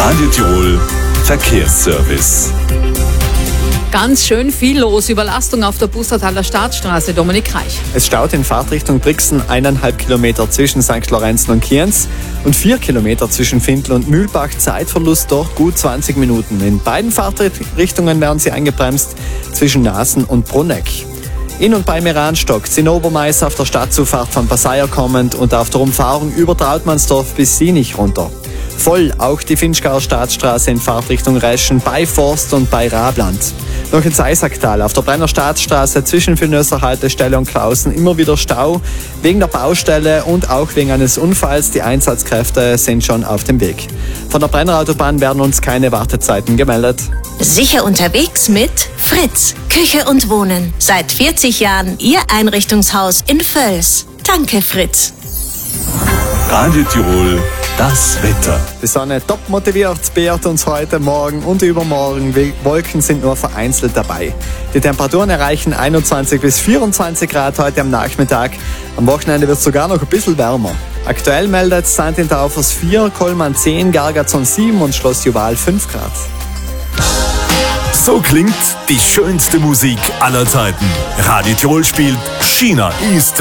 Radio Tirol Verkehrsservice. Ganz schön viel los. Überlastung auf der Bustertaler Staatsstraße. Dominik Reich. Es staut in Fahrtrichtung Brixen 1,5 Kilometer zwischen St. Lorenzen und Kienz und 4 Kilometer zwischen Findl und Mühlbach. Zeitverlust doch gut 20 Minuten. In beiden Fahrtrichtungen werden sie eingebremst zwischen Nasen und Brunneck. In und bei Meranstock, in Obermais auf der Stadtzufahrt von Passeier kommend und auf der Umfahrung über Trautmannsdorf bis Sinich runter. Voll auch die Finchgauer Staatsstraße in Fahrtrichtung Reschen bei Forst und bei Rabland. Noch ins Eisacktal auf der Brenner Staatsstraße zwischen Villenöser Haltestelle und Klausen immer wieder Stau wegen der Baustelle und auch wegen eines Unfalls. Die Einsatzkräfte sind schon auf dem Weg. Von der Brenner Autobahn werden uns keine Wartezeiten gemeldet. Sicher unterwegs mit Fritz. Küche und Wohnen. Seit 40 Jahren Ihr Einrichtungshaus in Völs. Danke, Fritz. Radio Tirol, das Wetter. Die Sonne top motiviert beehrt uns heute Morgen und übermorgen. Wolken sind nur vereinzelt dabei. Die Temperaturen erreichen 21 bis 24 Grad heute am Nachmittag. Am Wochenende wird es sogar noch ein bisschen wärmer. Aktuell meldet St. in Taufers 4, Kollmann 10, Gargazon 7 und Schloss Juval 5 Grad. So klingt die schönste Musik aller Zeiten. Radio Tirol spielt China East.